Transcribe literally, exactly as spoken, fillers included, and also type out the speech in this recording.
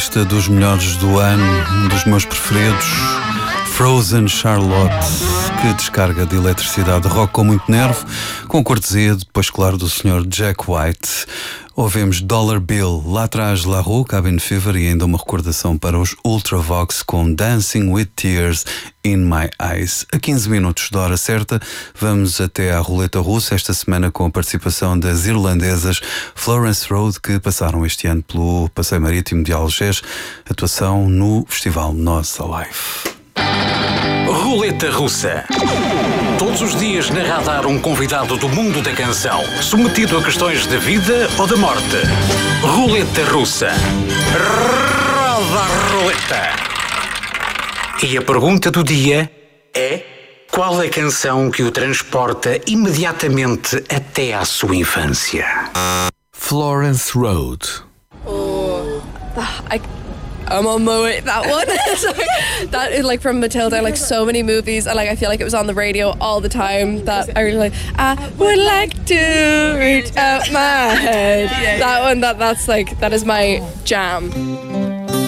lista dos melhores do ano, um dos meus preferidos, Frozen Charlotte, que descarga de eletricidade rock com muito nervo, com cortesia, depois claro, do senhor Jack White. Ouvemos Dollar Bill, lá atrás La Rue, Cabin Fever e ainda uma recordação para os Ultravox com Dancing with Tears in My Eyes. A quinze minutos da hora certa, vamos até à roleta russa, esta semana com a participação das irlandesas Florence Road, que passaram este ano pelo Passeio Marítimo de Algés, atuação no Festival Nós Alive. Roleta Russa. Todos os dias na Radar um convidado do mundo da canção, submetido a questões de vida ou de morte. Roleta Russa. Roda a roleta. E a pergunta do dia é: qual a canção que o transporta imediatamente até à sua infância? Florence Road. Oh, I... I'm on my way. That one. Sorry. That is like from Matilda, like so many movies, and like I feel like it was on the radio all the time. That I really like. I would like to reach out my head. That one. That that's like that is my jam.